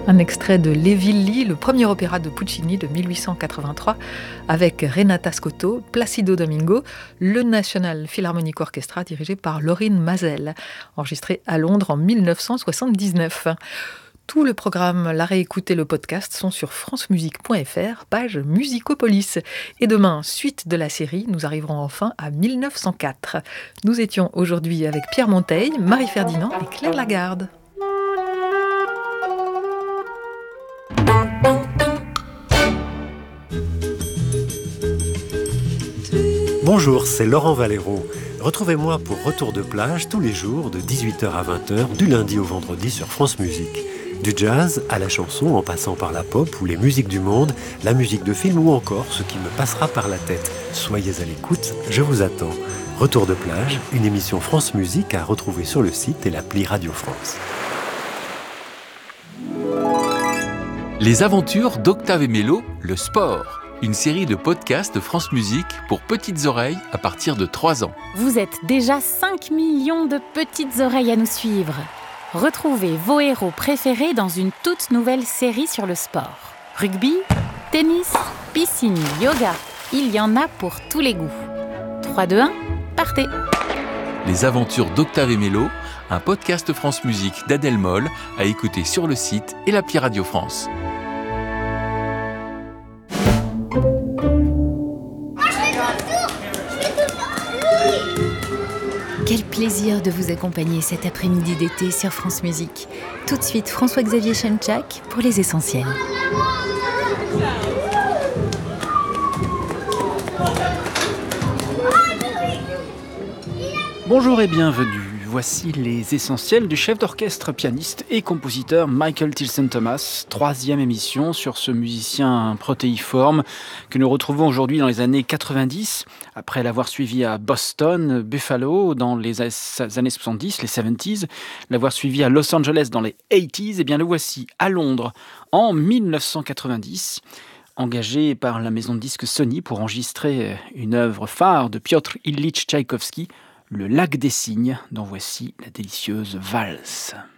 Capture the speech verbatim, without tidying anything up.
Un extrait de Les Villi, le premier opéra de Puccini de mille huit cent quatre-vingt-trois, avec Renata Scotto, Placido Domingo, le National Philharmonic Orchestra dirigé par Lorin Maazel, enregistré à Londres en mille neuf cent soixante-dix-neuf. Tout le programme, la réécoute et le podcast sont sur francemusique point f r, page Musicopolis. Et demain, suite de la série, nous arriverons enfin à mille neuf cent quatre. Nous étions aujourd'hui avec Pierre Monteil, Marie Ferdinand et Claire Lagarde. Bonjour, c'est Laurent Valero. Retrouvez-moi pour Retour de plage tous les jours de dix-huit heures à vingt heures, du lundi au vendredi sur France Musique. Du jazz à la chanson, en passant par la pop ou les musiques du monde, la musique de film ou encore ce qui me passera par la tête. Soyez à l'écoute, je vous attends. Retour de plage, une émission France Musique à retrouver sur le site et l'appli Radio France. Les aventures d'Octave et Mélo, le sport. Une série de podcasts de France Musique pour petites oreilles à partir de trois ans. Vous êtes déjà cinq millions de petites oreilles à nous suivre. Retrouvez vos héros préférés dans une toute nouvelle série sur le sport. Rugby, tennis, piscine, yoga, il y en a pour tous les goûts. trois, deux, un, partez! Les aventures d'Octave et Mélo, un podcast France Musique d'Adèle Moll à écouter sur le site et l'appli Radio France. Quel plaisir de vous accompagner cet après-midi d'été sur France Musique. Tout de suite, François-Xavier Chenchak pour les essentiels. Bonjour et bienvenue. Voici les essentiels du chef d'orchestre, pianiste et compositeur Michael Tilson Thomas. Troisième émission sur ce musicien protéiforme que nous retrouvons aujourd'hui dans les années quatre-vingt-dix. Après l'avoir suivi à Boston, Buffalo dans les années soixante-dix, les soixante-dix, l'avoir suivi à Los Angeles dans les quatre-vingt-dix, et bien le voici à Londres en mille neuf cent quatre-vingt-dix. Engagé par la maison de disques Sony pour enregistrer une œuvre phare de Piotr Ilyich Tchaïkovski, Le Lac des Cygnes, dont voici la délicieuse valse.